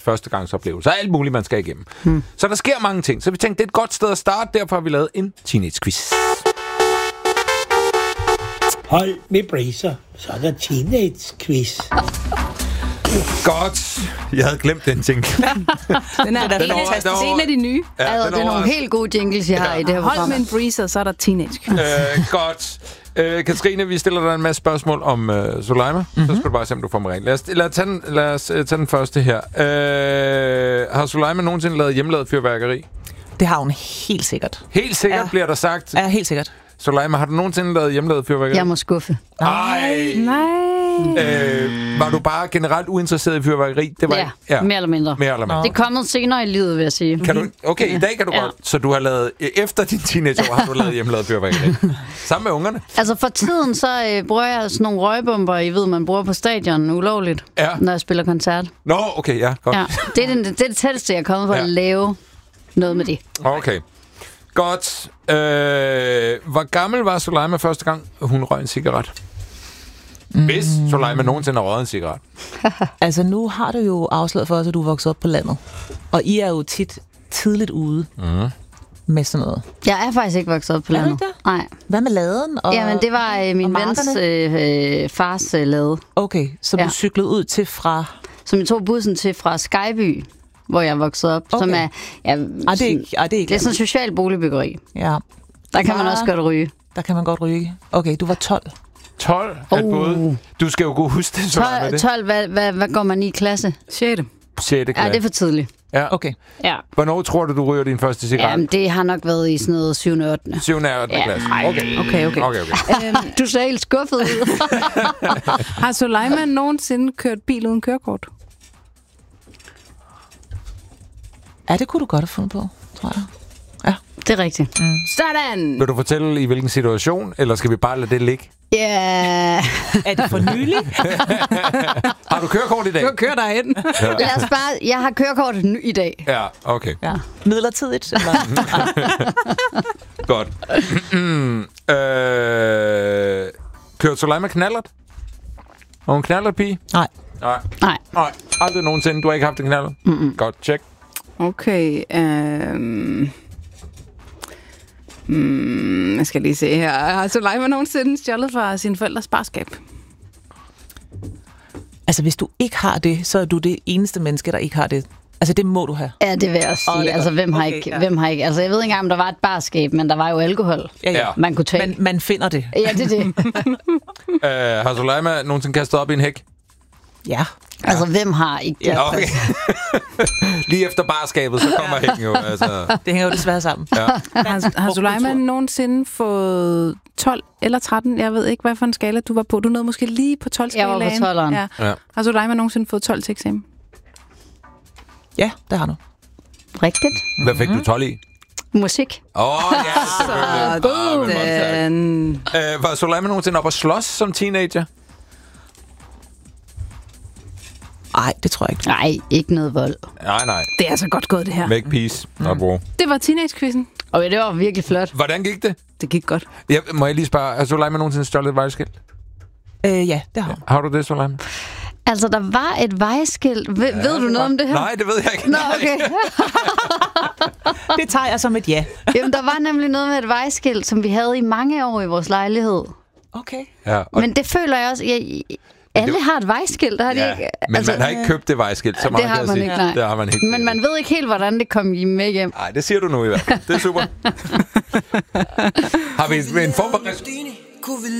førstegangsoplevelse og alt muligt, man skal igennem. Så der sker mange ting. Så vi tænkte, det er et godt sted at starte. Derfor har vi lavet en teenage-quiz. Hold med bracer, så er der teenage-quiz. Godt. Jeg havde glemt den ting. Den er fantastisk. Det er en af de nye. Ja, det er nogle helt gode jingles, jeg har i det her program. Hold med en breezer, så er der teenage. Godt. Katrine, vi stiller dig en masse spørgsmål om Soleima. Så skal du bare se, om du får mig rent. Lad os tage den første her. Har Soleima nogensinde lavet hjemmelavet fyrværkeri? Det har hun helt sikkert. Helt sikkert bliver der sagt. Ja, helt sikkert. Soleima, har du nogensinde lavet hjemmelavet fyrværkeri? Jeg må skuffe. Nej. Var du bare generelt uinteresseret i fyrværkeri? Det var mere eller mindre. Mere eller mindre. Det er kommet senere i livet, vil jeg sige. Kan du, okay, i dag kan du godt. Så du har lavet, efter din teenageår, har du lavet hjemmelavet fyrværkeri. Sammen med ungerne? Altså for tiden, så bruger jeg sådan nogle røgbomber, I ved, man bruger på stadion ulovligt, når jeg spiller koncert. Nå, okay, ja, godt. Ja. Det er det tætteste, jeg er kommet for at lave noget med det. Okay. Godt. Hvor gammel var Soleima første gang, hun røg en cigaret? Hvis Soleima nogensinde har røget en cigaret. Altså, nu har du jo afsløret for os, at du er vokset op på landet. Og I er jo tit tidligt ude med sådan noget. Jeg er faktisk ikke vokset op på landet. Nej. Hvad med laden? Jamen, det var min vens fars lade. Okay, så du cyklede ud til fra... Som jeg tog bussen til fra Skyby, hvor jeg voksede op. Okay. Som er... det er sådan en social boligbyggeri. Ja. Der kan man også godt ryge. Der kan man godt ryge. Okay, du var 12. 12 er både. Du skal jo kunne huske det. 12, hvad går man i klasse? 6. 6. klasse. Ja, det er for tidligt. Ja. Okay. Ja. Hvornår tror du ryger din første cigaret? Jamen, det har nok været i sådan noget 7. og 8. 7. og 8. klasse. Okay. Du ser helt skuffet ud. Har Soleima nogensinde kørt bil uden kørekort? Ja, det kunne du godt have fundet på, tror jeg. Ja. Det er rigtigt. Sådan! Vil du fortælle, i hvilken situation, eller skal vi bare lade det ligge? Ja. Er det for nylig? Har du kørekort i dag? Du kører derhen. Lad os bare... Jeg har kørekort i dag. Ja, okay. Ja. Midlertidigt? Eller? Godt. Kørte Soleima knallert? Var hun knallertpige? Nej. Aldrig nogensinde. Du har ikke haft en knallert? Godt, check. Okay. Jeg skal lige se her. Har Soleima nogensinde stjålet fra sin forældres barskab? Altså, hvis du ikke har det, så er du det eneste menneske, der ikke har det. Altså, det må du have. Ja, det vil jeg også sige. Altså, hvem har ikke? Altså, jeg ved ikke engang, om der var et barskab, men der var jo alkohol. Ja. Man kunne tage. Man finder det. Ja, det er det. Har Soleima nogensinde kastet op i en hæk? Ja. Altså, hvem har ikke det? Ja, okay. Lige efter barskabet, så kommer hækken jo. Altså. Det hænger jo desværre sammen. Ja. Har Soleima nogensinde fået 12 eller 13? Jeg ved ikke, hvad for en skala du var på. Du nåede måske lige på 12-skalaen. Jeg var på 12'eren. Ja. Har Soleima nogensinde fået 12 til eksamen? Ja, det har du. Rigtigt. Hvad fik du 12 i? Musik. Ja, selvfølgelig. Var Soleima nogensinde op og slås som teenager? Nej, det tror jeg ikke. Nej, ikke noget vold. Nej. Det er så godt gået, det her. Make peace. Det var teenage-quizzen. Okay, det var virkelig flot. Hvordan gik det? Det gik godt. Må jeg lige spørge, har Soleima nogensinde stjålet et vejskilt? Ja, det har hun. Har du det, Soleima? Altså, der var et vejskilt. Ved du noget om det her? Nej, det ved jeg ikke. Nå, okay. Det tager jeg som et ja. Jamen, der var nemlig noget med et vejskilt, som vi havde i mange år i vores lejlighed. Okay. Ja, men det føler jeg også... Alle har et vejskilt, har de ikke? Men man har ikke købt det vejskilt, så meget det har man ikke, nej. Det har man ikke. Men man ved ikke helt, hvordan det kom med hjem. Nej, det siger du nu i hvert fald. Det er super. Har vi en form for...